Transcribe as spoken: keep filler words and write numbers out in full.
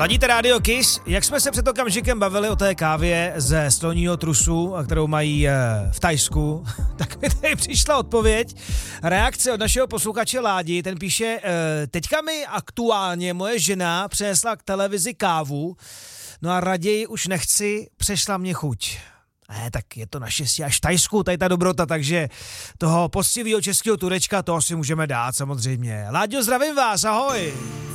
Ladíte Radio Kiss, jak jsme se před okamžikem bavili o té kávě ze sloního trusu, kterou mají v Thajsku, tak mi tady přišla odpověď. Reakce od našeho posluchače Ládi, ten píše, teďka mi aktuálně moje žena přinesla k televizi kávu, no a raději už nechci, přešla mě chuť. Ne, tak je to naštěstí až v Thajsku, tady ta dobrota, takže toho poctivého českého turečka, toho si můžeme dát samozřejmě. Láďo, zdravím vás, ahoj.